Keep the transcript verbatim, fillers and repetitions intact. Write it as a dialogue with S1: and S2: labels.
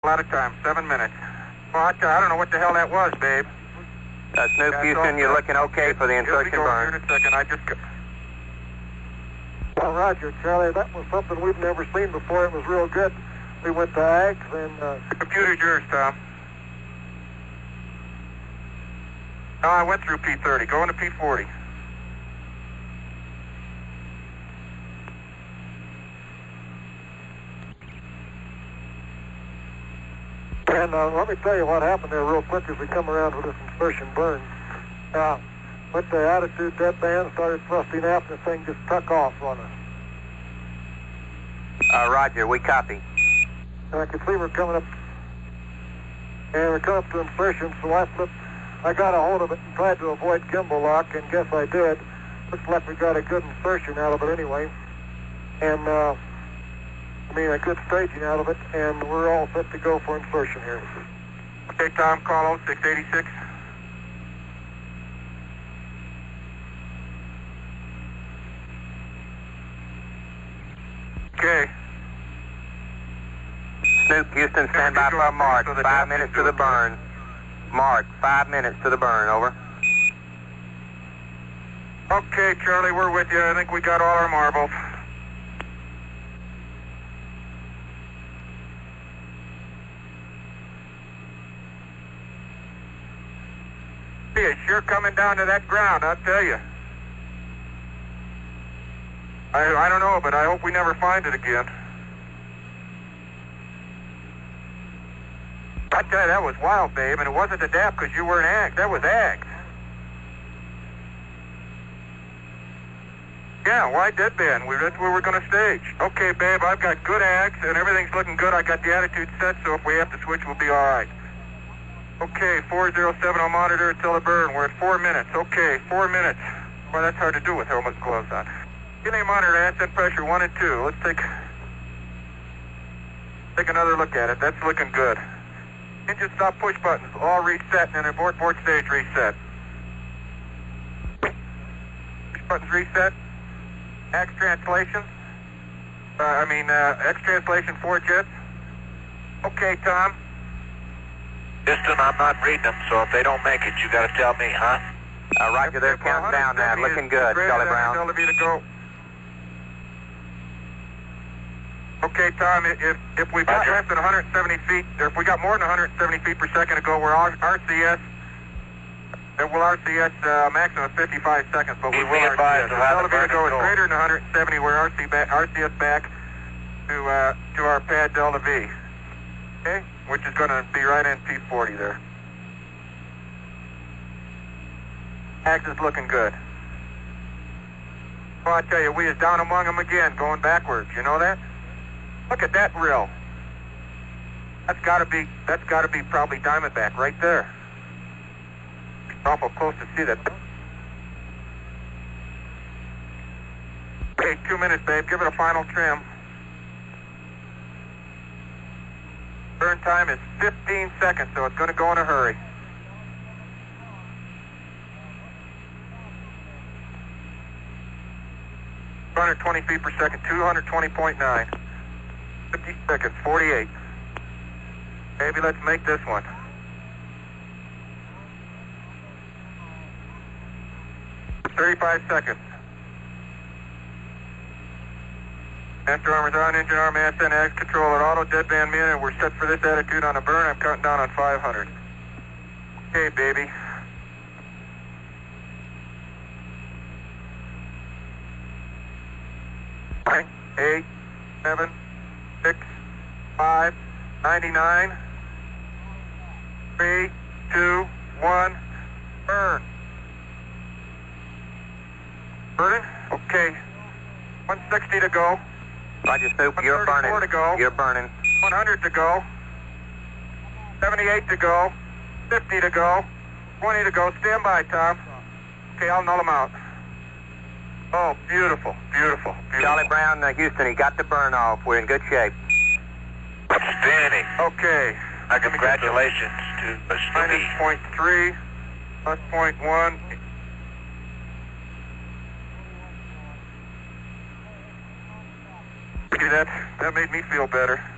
S1: A lot of time, seven minutes. Well, I, I don't know what the hell that was, babe.
S2: Uh, Snoop
S1: Yeah,
S2: Houston, you're
S1: all-
S2: looking okay for the
S1: Here we
S2: insertion
S1: go here
S2: burn.
S1: in a second. I just... got-
S3: Well, Roger, Charlie, that was something we've never seen before. It was real good. We went to A G S and... Uh,
S1: The computer's yours, Tom. No, I went through P thirty. Go into P forty.
S3: And uh, let me tell you what happened there real quick as we come around with this insertion burn. Uh, with the attitude deadband, started thrusting out, and the thing just took off on us.
S2: Uh, Roger, we copy.
S3: And I could see we're coming up, and we're coming up to insertion, so I flipped, I got a hold of it and tried to avoid gimbal lock, and guess I did. Looks like we got a good insertion out of it anyway. And, uh, I mean, a good staging out of it, and we're all set to go for insertion here.
S1: Okay, Tom, call oh six eighty-six. Okay.
S2: Snoop Houston, stand by for a mark.
S1: So the
S2: Five
S1: depth
S2: minutes
S1: is
S2: to the
S1: doing
S2: burn. Mark, five minutes to the burn, over.
S1: Okay, Charlie, we're with you. I think we got all our marbles. It's sure coming down to that ground, I'll tell you. I, I don't know, but I hope we never find it again. I tell you, that was wild, babe, and it wasn't the D A P because you weren't A G S. That was A G S. Yeah, why deadband? We, that's where we're going to stage. Okay, babe, I've got good A G S, and everything's looking good. I got the attitude set, so if we have to switch, we'll be all right. Okay, four oh seven on monitor until the burn. We're at four minutes. Okay, four minutes. Well, that's hard to do with helmet and gloves on. Give me a monitor, ascent pressure one and two. Let's take, take another look at it. That's looking good. Engine stop push buttons, all reset, and abort board stage reset. Push buttons reset. X translation. Uh, I mean, uh, X translation four jets. Okay, Tom.
S4: Houston, I'm not reading them, so if they don't make it, you got to tell me, huh?
S2: Uh, Roger, they're counting down now. Looking good, Charlie Brown.
S1: Delta V to go. Okay, Tom, if if we got
S4: Roger.
S1: less than one hundred seventy feet, or if we got more than one hundred seventy feet per second to go, we're R C S. Then we'll R C S uh, maximum of fifty-five seconds, but we
S4: Keep
S1: will
S4: me
S1: R C S.
S4: advised of how
S1: Delta
S4: the
S1: V to go
S4: burn
S1: is
S4: is going.
S1: greater than one hundred seventy. We're R C back, R C S back to uh, to our pad Delta V. Okay, which is going to be right in P forty there. Axe is looking good. Well, I tell you, we is down among them again, going backwards. You know that? Look at that rill. That's got to be. That's got to be probably Diamondback right there. It's awful close to see that. Okay, two minutes, babe. Give it a final trim. Burn time is fifteen seconds, so it's going to go in a hurry. two hundred twenty feet per second, two hundred twenty point nine. fifty seconds, forty-eight. Maybe let's make this one. thirty-five seconds. Master armor's on, engine arm, ass and X control at auto, deadband min, and we're set for this attitude on a burn. I'm counting down on five hundred. Okay, baby. Nine, eight, seven, six, five, ninety-nine, three, two, one, burn. Burning? Okay. one sixty to go.
S2: Roger, Snoop, you're burning.
S1: one thirty-four to go.
S2: You're burning.
S1: one hundred to go. seventy-eight to go. fifty to go. twenty to go. Stand by, Tom. Okay, I'll null them out. Oh, beautiful, beautiful, beautiful.
S2: Charlie Brown, uh, Houston, he got the burn off. We're in good shape.
S4: Outstanding.
S1: Okay.
S4: Uh, congratulations to uh,
S1: Minus
S4: Snoopy.
S1: point three, plus point one. See, that, that made me feel better.